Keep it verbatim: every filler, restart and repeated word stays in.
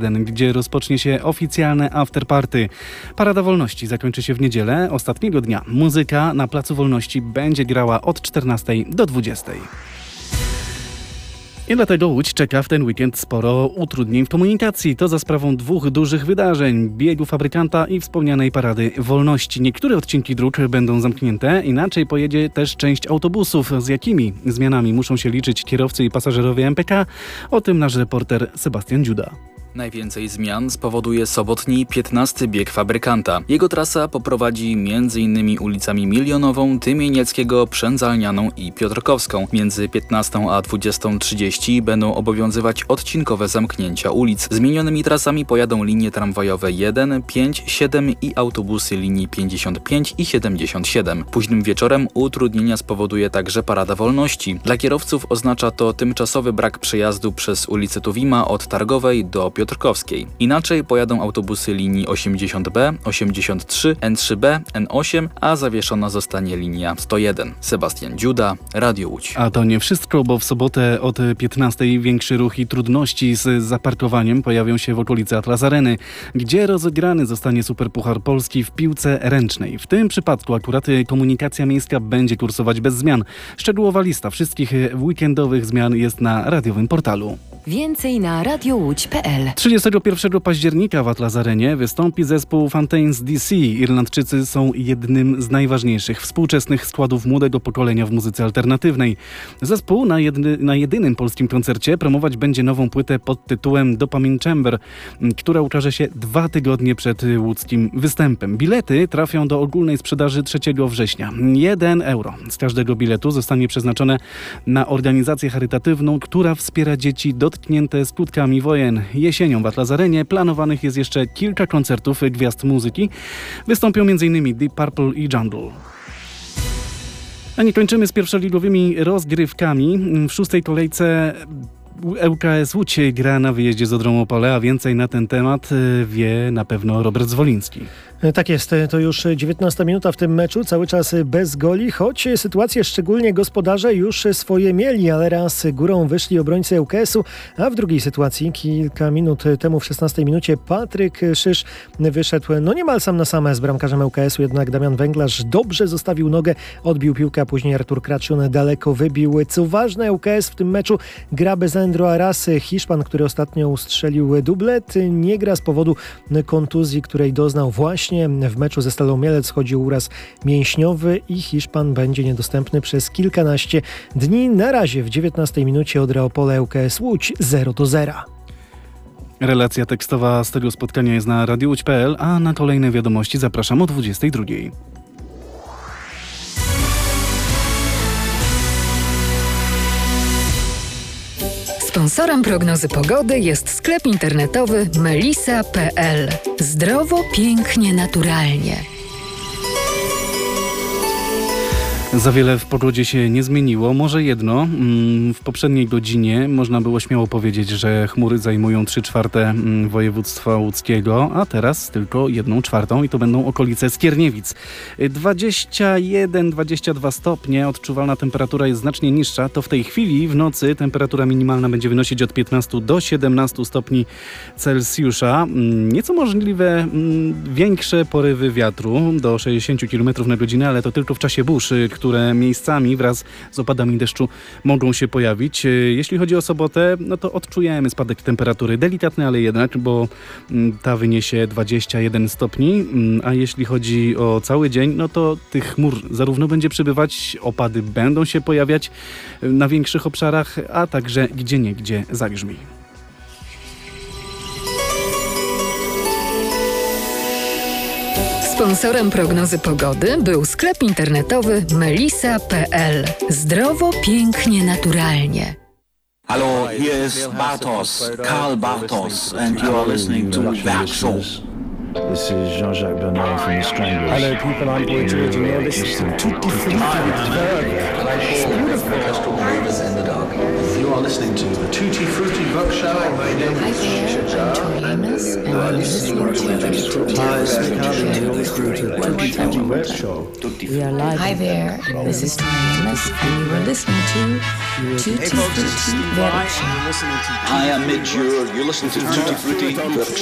gdzie rozpocznie się oficjalne afterparty. Parada Wolności zakończy się w niedzielę. Ostatniego dnia muzyka na Placu Wolności będzie grała od czternastej do dwudziestej. I dlatego Łódź czeka w ten weekend sporo utrudnień w komunikacji. To za sprawą dwóch dużych wydarzeń. Biegu Fabrykanta i wspomnianej Parady Wolności. Niektóre odcinki dróg będą zamknięte. Inaczej pojedzie też część autobusów. Z jakimi zmianami muszą się liczyć kierowcy i pasażerowie M P K? O tym nasz reporter Sebastian Dziuda. Najwięcej zmian spowoduje sobotni piętnasty bieg Fabrykanta. Jego trasa poprowadzi między innymi ulicami Milionową, Tymienieckiego, Przędzalnianą i Piotrkowską. Między piętnastą a dwudziestą trzydzieści będą obowiązywać odcinkowe zamknięcia ulic. Zmienionymi trasami pojadą linie tramwajowe jeden, pięć, siedem i autobusy linii pięćdziesiąt pięć i siedemdziesiąt siedem. Późnym wieczorem utrudnienia spowoduje także Parada Wolności. Dla kierowców oznacza to tymczasowy brak przejazdu przez ulicę Tuwima od Targowej do Piotrkowskiej. Inaczej pojadą autobusy linii osiemdziesiąt B, osiemdziesiąt trzy, N trzy B, N osiem, a zawieszona zostanie linia sto jeden. Sebastian Dziuda, Radio Łódź. A to nie wszystko, bo w sobotę od piętnastej większy ruch i trudności z zaparkowaniem pojawią się w okolicy Atlas Areny, gdzie rozegrany zostanie Superpuchar Polski w piłce ręcznej. W tym przypadku akurat komunikacja miejska będzie kursować bez zmian. Szczegółowa lista wszystkich weekendowych zmian jest na radiowym portalu. Więcej na radiowódź kropka p l. trzydziestego pierwszego października w Atlas Arenie wystąpi zespół Fountains D C. Irlandczycy są jednym z najważniejszych współczesnych składów młodego pokolenia w muzyce alternatywnej. Zespół na, jedny, na jedynym polskim koncercie promować będzie nową płytę pod tytułem Dopamine Chamber, która ukaże się dwa tygodnie przed łódzkim występem. Bilety trafią do ogólnej sprzedaży trzeciego września. Jeden euro z każdego biletu zostanie przeznaczone na organizację charytatywną, która wspiera dzieci dotknięte skutkami wojen. Jesienią w Atlas Arenie planowanych jest jeszcze kilka koncertów gwiazd muzyki. Wystąpią m.in. Deep Purple i Jungle. A nie kończymy z pierwszoligowymi rozgrywkami. W szóstej kolejce L K S Łódź gra na wyjeździe z Odrą Opole, a więcej na ten temat wie na pewno Robert Zwoliński. Tak jest, to już dziewiętnasta minuta w tym meczu, cały czas bez goli, choć sytuacje szczególnie gospodarze już swoje mieli, ale raz górą wyszli obrońcy L K S-u, a w drugiej sytuacji kilka minut temu w szesnastej minucie Patryk Szysz wyszedł no niemal sam na sam z bramkarzem L K S-u, jednak Damian Węglarz dobrze zostawił nogę, odbił piłkę, a później Artur Kraczun daleko wybił. Co ważne, L K S w tym meczu gra bez Endro Aras, Hiszpan, który ostatnio ustrzelił dublet, nie gra z powodu kontuzji, której doznał właśnie w meczu ze Stalą Mielec. Chodził uraz mięśniowy i Hiszpan będzie niedostępny przez kilkanaście dni. Na razie w dziewiętnastej minucie Odra Opole L K S Łódź zero do zera. Relacja tekstowa z tego spotkania jest na radio łódź kropka p l, a na kolejne wiadomości zapraszam o dwudziestej drugiej. Sponsorem prognozy pogody jest sklep internetowy melisa kropka p l. Zdrowo, pięknie, naturalnie. Za wiele w pogodzie się nie zmieniło. Może jedno. W poprzedniej godzinie można było śmiało powiedzieć, że chmury zajmują trzy czwarte województwa łódzkiego, a teraz tylko jedną czwartą i to będą okolice Skierniewic. dwadzieścia jeden dwadzieścia dwa stopnie, odczuwalna temperatura jest znacznie niższa. To w tej chwili w nocy temperatura minimalna będzie wynosić od piętnastu do siedemnastu stopni Celsjusza. Nieco możliwe większe porywy wiatru do sześćdziesiąt kilometrów na godzinę, ale to tylko w czasie burz, które miejscami wraz z opadami deszczu mogą się pojawić. Jeśli chodzi o sobotę, no to odczujemy spadek temperatury. Delikatny, ale jednak, bo ta wyniesie dwadzieścia jeden stopni, a jeśli chodzi o cały dzień, no to tych chmur zarówno będzie przybywać, opady będą się pojawiać na większych obszarach, a także gdzieniegdzie zagrzmi. Sponsorem prognozy pogody był sklep internetowy melisa kropka p l. Zdrowo, pięknie, naturalnie. Hello, here is Bartos, Karl Bartos, and you are listening to Werkshow. This is Jean-Jacques Bernard from the Stranglers. Hello people, I'm Boy George and you're listening to Tutti Frutti. You are listening to the Tutti Frutti Book Show. My name is Hi there, I'm Tori Amos, and We are live. Hi there, this is Tony Amos, and you are listening to Tutti Frutti Verdict Show. Hi, I'm Midge. You're, you're listening to Tutti Frutti Verdict